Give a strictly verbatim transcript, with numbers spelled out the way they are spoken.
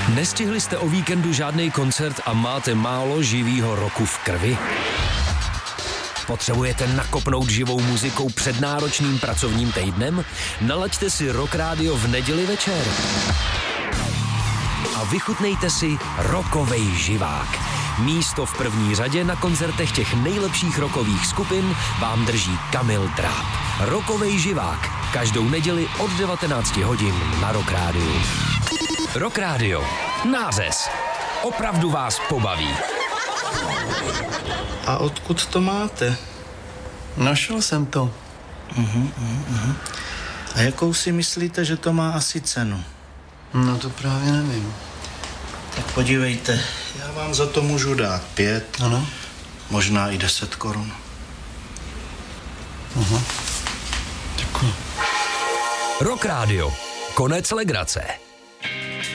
Nestihli jste o víkendu žádný koncert a máte málo živýho roku v krvi? Potřebujete nakopnout živou muzikou před náročným pracovním týdnem? Nalaďte si Rock Radio v neděli večer. A vychutnejte si rockovej živák. Místo v první řadě na koncertech těch nejlepších rockových skupin vám drží Kamil Dráp. Rockovej živák. Každou neděli od devatenácti hodin na Rock Radio. Rock Radio. Nářez. Opravdu vás pobaví. A odkud to máte? Našel jsem to. Uhum, uhum, uhum. A jakou si myslíte, že to má asi cenu? No to právě nevím. Tak podívejte, já vám za to můžu dát pět, Ano. možná i deset korun. Aha. Děkuji. Rock Radio. Konec legrace.